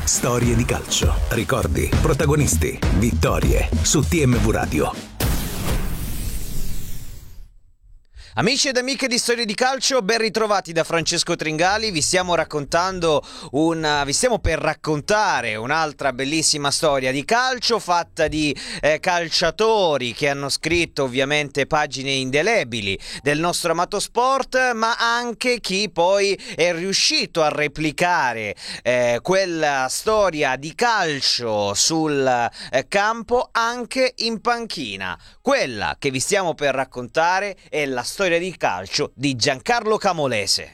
Storie di calcio, ricordi, protagonisti, vittorie su TMV Radio. Amici ed amiche di Storie di Calcio, ben ritrovati da Francesco Tringali. Vi stiamo per raccontare un'altra bellissima storia di calcio fatta di calciatori che hanno scritto ovviamente pagine indelebili del nostro amato sport, ma anche chi poi è riuscito a replicare quella storia di calcio sul campo anche in panchina. Quella che vi stiamo per raccontare è la storia di calcio di Giancarlo Camolese.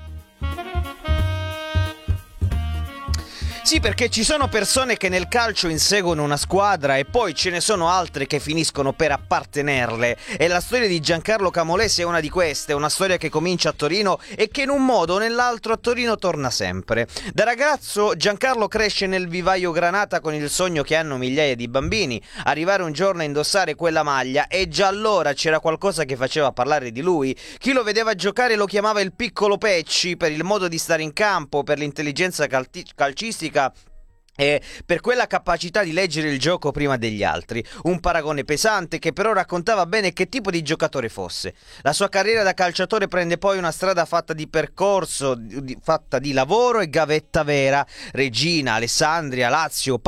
Sì, perché ci sono persone che nel calcio inseguono una squadra e poi ce ne sono altre che finiscono per appartenerle, e la storia di Giancarlo Camolese è una di queste, una storia che comincia a Torino e che in un modo o nell'altro a Torino torna sempre. Da ragazzo Giancarlo cresce nel vivaio granata con il sogno che hanno migliaia di bambini, arrivare un giorno a indossare quella maglia, e già allora c'era qualcosa che faceva parlare di lui. Chi lo vedeva giocare lo chiamava il piccolo Pecci per il modo di stare in campo, per l'intelligenza calcistica e per quella capacità di leggere il gioco prima degli altri. Un paragone pesante che però raccontava bene che tipo di giocatore fosse. La sua carriera da calciatore prende poi una strada fatta di percorso, fatta di lavoro e gavetta vera. Regina, Alessandria, Lazio,